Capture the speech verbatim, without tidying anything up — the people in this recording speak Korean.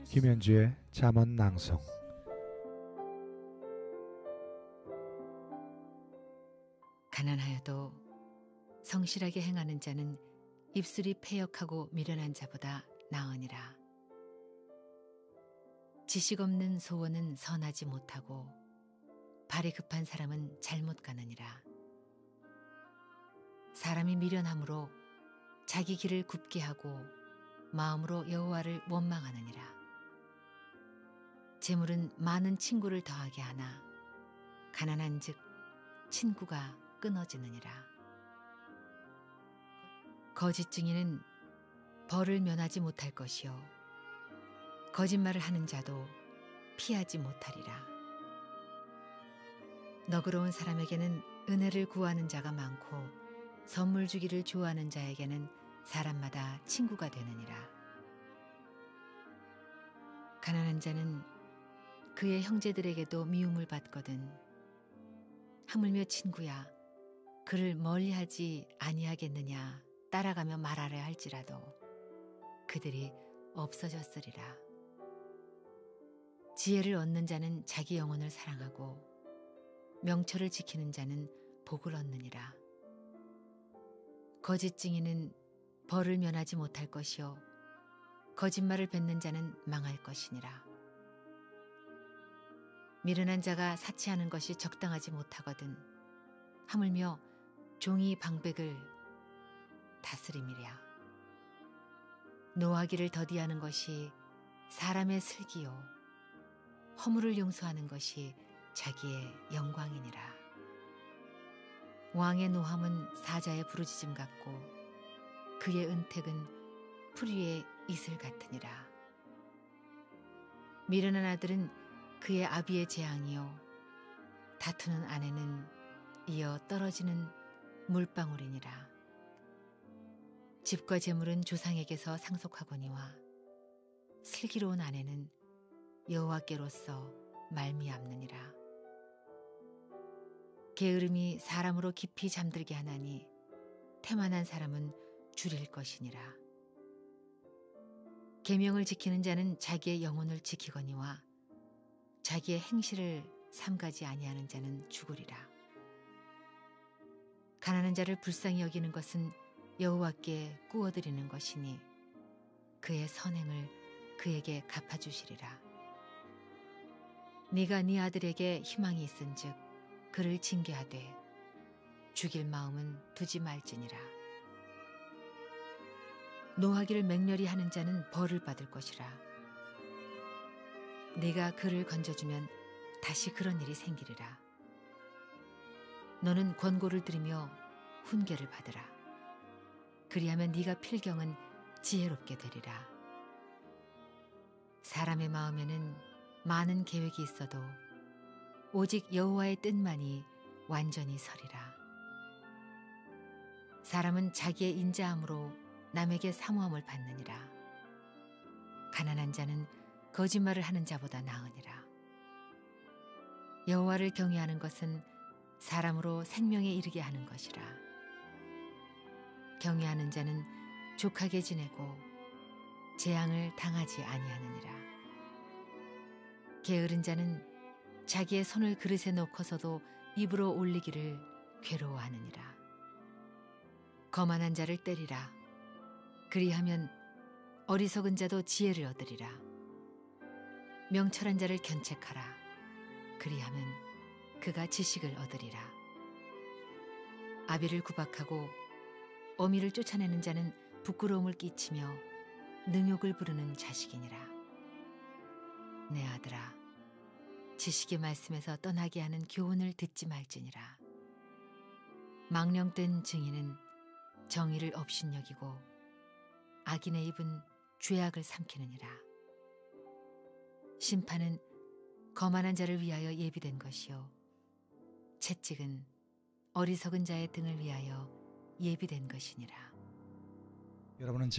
김현주의 잠언 낭송. 가난하여도 성실하게 행하는 자는 입술이 패역하고 미련한 자보다 나으니라. 지식 없는 소원은 선하지 못하고 발이 급한 사람은 잘못 가느니라. 사람이 미련함으로 자기 길을 굽게 하고 마음으로 여호와를 원망하느니라. 재물은 많은 친구를 더하게 하나 가난한즉 친구가 끊어지느니라. 거짓 증인은 벌을 면하지 못할 것이요 거짓말을 하는 자도 피하지 못하리라. 너그러운 사람에게는 은혜를 구하는 자가 많고 선물 주기를 좋아하는 자에게는 사람마다 친구가 되느니라. 가난한 자는 그의 형제들에게도 미움을 받거든 하물며 친구야 그를 멀리하지 아니하겠느냐 따라가며 말하려 할지라도 그들이 없어졌으리라. 지혜를 얻는 자는 자기 영혼을 사랑하고 명철을 지키는 자는 복을 얻느니라. 거짓 증인은 벌을 면하지 못할 것이요 거짓말을 뱉는 자는 망할 것이니라. 미련한 자가 사치하는 것이 적당하지 못하거든 하물며 종이 방백을 다스림이랴. 노하기를 더디하는 것이 사람의 슬기요 허물을 용서하는 것이 자기의 영광이니라. 왕의 노함은 사자의 부르짖음 같고 그의 은택은 풀 위의 이슬 같으니라. 미련한 아들은 그의 아비의 재앙이요 다투는 아내는 이어 떨어지는 물방울이니라. 집과 재물은 조상에게서 상속하거니와 슬기로운 아내는 여호와께로서 말미암느니라. 게으름이 사람으로 깊이 잠들게 하나니 태만한 사람은 줄일 것이니라. 계명을 지키는 자는 자기의 영혼을 지키거니와 자기의 행실을 삼가지 아니하는 자는 죽으리라. 가난한 자를 불쌍히 여기는 것은 여호와께 꾸어드리는 것이니 그의 선행을 그에게 갚아주시리라. 네가 네 아들에게 희망이 있은즉 그를 징계하되 죽일 마음은 두지 말지니라. 노하기를 맹렬히 하는 자는 벌을 받을 것이라. 네가 그를 건져주면 다시 그런 일이 생기리라. 너는 권고를 들으며 훈계를 받으라. 그리하면 네가 필경은 지혜롭게 되리라. 사람의 마음에는 많은 계획이 있어도 오직 여호와의 뜻만이 완전히 서리라. 사람은 자기의 인자함으로 남에게 사모함을 받느니라. 가난한 자는 거짓말을 하는 자보다 나으니라. 여호와를 경외하는 것은 사람으로 생명에 이르게 하는 것이라. 경외하는 자는 족하게 지내고 재앙을 당하지 아니하느니라. 게으른 자는 자기의 손을 그릇에 놓고서도 입으로 올리기를 괴로워하느니라. 거만한 자를 때리라. 그리하면 어리석은 자도 지혜를 얻으리라. 명철한 자를 견책하라. 그리하면 그가 지식을 얻으리라. 아비를 구박하고 어미를 쫓아내는 자는 부끄러움을 끼치며 능욕을 부르는 자식이니라. 내 아들아, 지식의 말씀에서 떠나게 하는 교훈을 듣지 말지니라. 망령된 증인은 정의를 업신여기고 악인의 입은 죄악을 삼키느니라. 심판은 거만한 자를 위하여 예비된 것이요 채찍은 어리석은 자의 등을 위하여 예비된 것이니라. 여러분은